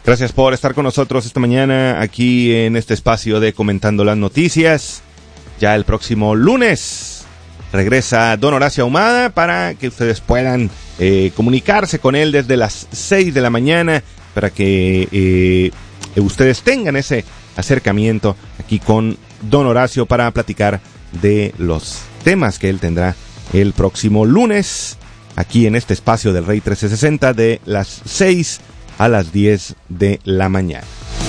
Gracias por estar con nosotros esta mañana aquí en este espacio de Comentando las Noticias. Ya el próximo lunes regresa don Horacio Ahumada para que ustedes puedan comunicarse con él desde las 6 de la mañana para que ustedes tengan ese acercamiento aquí con don Horacio para platicar de los temas que él tendrá el próximo lunes aquí en este espacio del Rey 1360 de las 6 a las 10 de la mañana.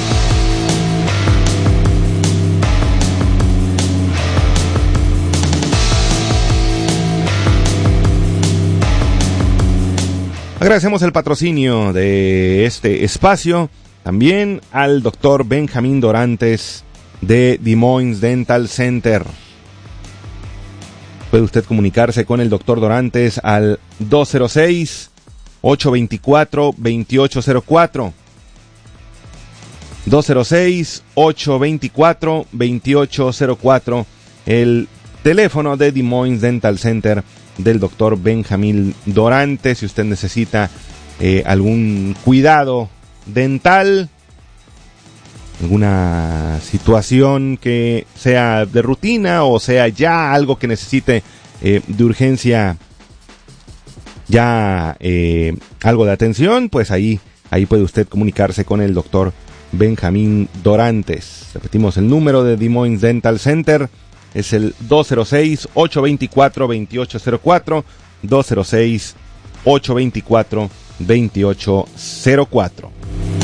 Agradecemos el patrocinio de este espacio también al doctor Benjamín Dorantes de Des Moines Dental Center. Puede usted comunicarse con el doctor Dorantes al 206-824-2804. 206-824-2804. El teléfono de Des Moines Dental Center del doctor Benjamín Dorantes. Si usted necesita algún cuidado dental, alguna situación que sea de rutina o sea ya algo que necesite de urgencia, ya algo de atención, pues ahí puede usted comunicarse con el doctor Benjamín Dorantes. Repetimos el número de Des Moines Dental Center, es el 206-824-2804, 206-824-2804.